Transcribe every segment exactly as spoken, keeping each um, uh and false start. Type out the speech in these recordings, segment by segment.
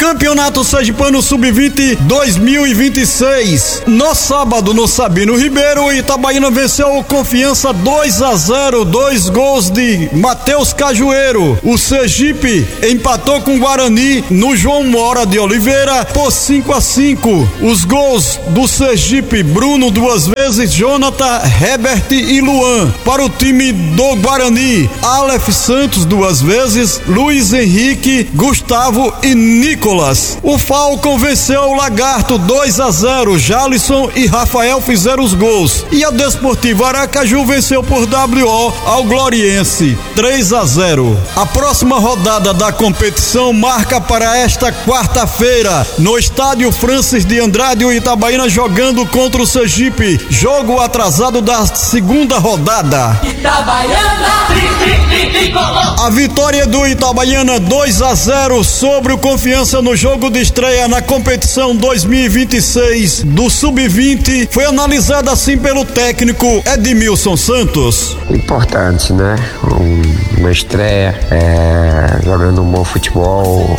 Campeonato Sergipano sub vinte dois mil e vinte e seis. No sábado, no Sabino Ribeiro, Itabaiana venceu o Confiança dois a zero, dois gols de Matheus Cajueiro. O Sergipe empatou com o Guarani no João Mora de Oliveira por cinco a cinco. Os gols do Sergipe: Bruno duas vezes, Jonathan, Herbert e Luan. Para o time do Guarani, Aleph Santos duas vezes, Luiz Henrique, Gustavo e Nicolas. O Falcon venceu o Lagarto dois a zero, Jalisson e Rafael fizeram os gols. E a Desportiva Aracaju venceu por W O ao Gloriense três a zero. A próxima rodada da competição marca para esta quarta-feira no estádio Francis de Andrade, o Itabaiana jogando contra o Sergipe, jogo atrasado da segunda rodada. Itabaiana, a vitória do Itabaiana dois a zero sobre o Confiança no jogo de estreia na competição dois mil e vinte e seis do sub vinte foi analisada assim pelo técnico Edmilson Santos. Importante, né? Um, uma estreia, é, jogando um bom futebol.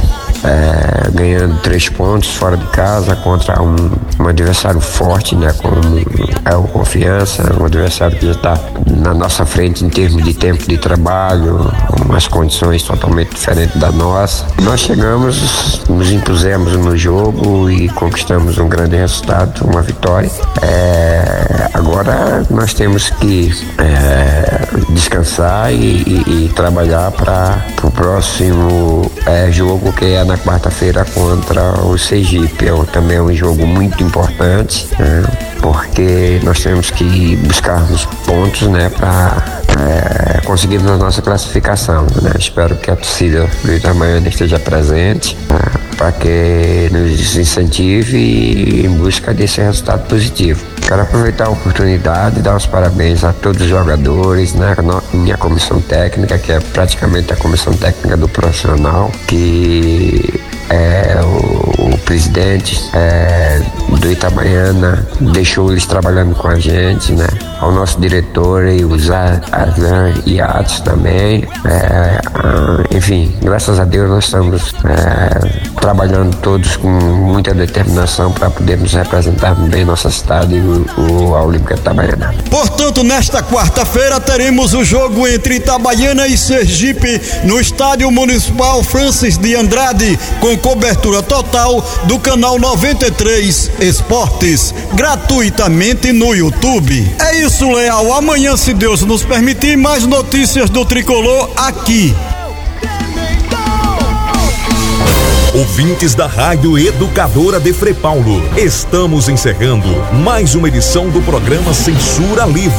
É, ganhando três pontos fora de casa contra um, um adversário forte, né, como é o Confiança, um adversário que já está na nossa frente em termos de tempo de trabalho, umas condições totalmente diferentes da nossa. Nós chegamos, nos impusemos no jogo e conquistamos um grande resultado, uma vitória. É, agora nós temos que é, descansar e, e, e trabalhar para o próximo é, jogo, que é na quarta-feira contra o Sergipe. É também é um jogo muito importante, né, porque nós temos que buscar os pontos, né, para é, conseguirmos a nossa classificação, né. Espero que a torcida do Itabaiana esteja presente, né, para que nos incentive em busca desse resultado positivo. Quero aproveitar a oportunidade e dar os parabéns a todos os jogadores, né, a minha comissão técnica, que é praticamente a comissão técnica do profissional, que é o, o presidente é, do Itabaiana deixou eles trabalhando com a gente, né, ao nosso diretor e os Arlan e Atos também, é, enfim, graças a Deus nós estamos é, trabalhando todos com muita determinação para podermos representar bem nossa cidade e o, o a Olímpica Itabaiana. Portanto, nesta quarta-feira teremos o jogo entre Itabaiana e Sergipe no Estádio Municipal Francis de Andrade, com cobertura total do canal noventa e três Esportes, gratuitamente no YouTube. É isso, Leal. Amanhã, se Deus nos permitir, mais notícias do Tricolor aqui. Ouvintes da Rádio Educadora de Frei Paulo, estamos encerrando mais uma edição do programa Censura Livre.